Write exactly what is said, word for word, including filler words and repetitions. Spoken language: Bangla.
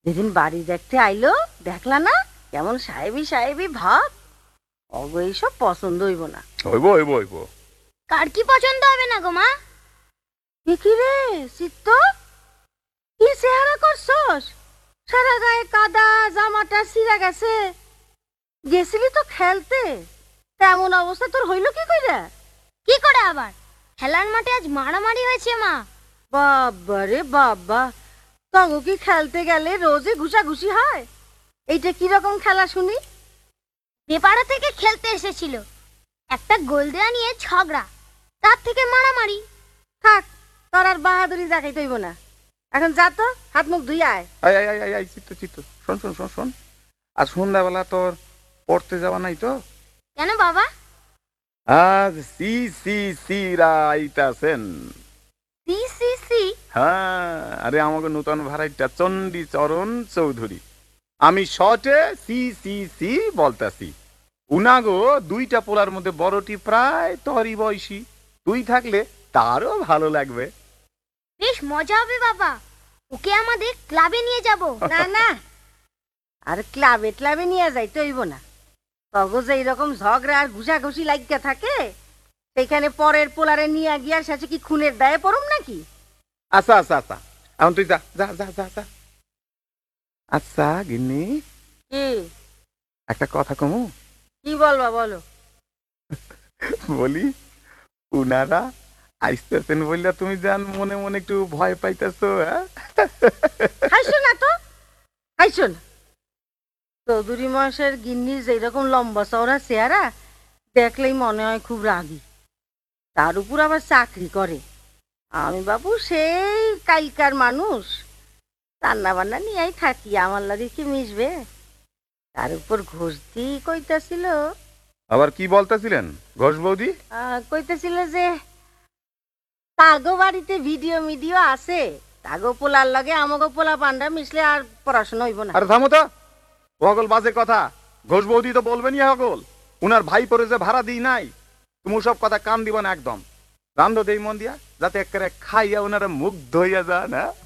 যেদিন বাড়ি দেখতে আইলো দেখলা না কেমন সাহেবি সাহেবি ভাব। অগো এইসব পছন্দ হইব না। হইব হইব হইব। কার কি পছন্দ হবে না গো মা? কি রে চিত্ত, কি চেহারা করছস? সারা গায়ে কাদা, জামাটা ছিঁড়া গেছে। গেছিলি তো খেলতে, তেমন অবস্থা তোর হইল কি কইরা? কি করে আবার? খেলার মাঠে আজ মারামারি হয়েছে মা। বাবা রে বাবা, তঙ্গ কি খেলতে গেলে রোজে ঘুষাঘুষি হয়? এইটা কি রকম খেলা শুনি? বেপাড়া থেকে খেলতে এসেছিল, একটা গোল দেয়া নিয়ে ঝগড়া, তার থেকে মারামারি। থাক, তোর আর বাহাদুরি দেখাইতে হইব না। এখন যা তো, হাত মুখ ধুই আয়। আই আই আই আই চিত্ত চিত্ত, শোন শোন শোন শোন, আর সন্ধ্যাবেলা তোর পড়তে যাওয়া নাই তো? কেন বাবা? আজ সি সি সি রা আইতাছেন। C C C? হ্যাঁ, আরে আমাকে নূতন ভাড়াইটা চণ্ডী চরণ চৌধুরী। আমি শর্টে সি সি সি বলতাছি। উনাগো দুইটা পোলার মধ্যে বড়টি প্রায় তোরই বয়সী। তুই থাকলে তারও ভালো লাগবে। বেশ মজা হবে বাবা, ওকে আমাদের ক্লাবে নিয়ে যাব। না না, আর ক্লাবে ক্লাবে নিয়ে যাইতে হইব না। তগো যে এইরকম ঝগড়া আর ঘুষাঘুষি লাগিয়া থাকে, সেখানে পরের পোলারে নিয়ে গিয়া শেষে কি খুনের দায়ে পড়ুম নাকি? আচ্ছা আচ্ছা আচ্ছা, এখন তুই যা যা যা যা যা। আচ্ছা গিন্নি, কি একটা কথা কমু? কি বলবা বলো। বলি, উনারা আইসতেছেন বললে তুমি জান মনে মনে একটু ভয় পাইতেছো? হ্যাঁ, খাইছো না তো, খাইছো না। চৌধুরী মহাশয়ের গিন্নির যেরকম লম্বা চওড়া চেহারা দেখলেই মনে হয় খুব রাগী। তার উপর আবার চাকরি করে। আমি বাবু সেই কালকার মানুষ, রান্না বান্না নিয়েই থাকি, আমার লাগে কি মিশবে? তার উপর ঘুষ দিয়ে কইতাছিল, আবার কি বলতেছিলেন ঘোষ বৌদি? আহ, কইতাছিল যে তাগো বাড়িতে ভিডিও মিডিও আছে, তাগো পোলার লগে আমাগো পোলা পান্ডা মিশলে আর পড়াশোনা হইব না। আরে থামো তো, সকল বাজে কথা। ঘোষ বৌদি তো বলবেনি সকল। উনার ভাই পরে যে ভাড়া দিই নাই, তুমি সব কথা কান দিবা না একদম। রান্ধো দেই মন দিয়া, যাতে একেবারে খাইয়া উনারা মুগ্ধ হইয়া যান। হ্যাঁ,